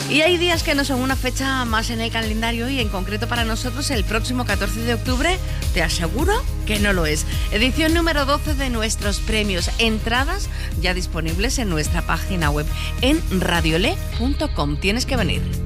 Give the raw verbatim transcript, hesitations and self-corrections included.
Y hay días que no son una fecha más en el calendario y en concreto para nosotros el próximo catorce de octubre, te aseguro que no lo es. Edición número doce de nuestros premios. Entradas ya disponibles en nuestra página web en radiole punto com. Tienes que venir.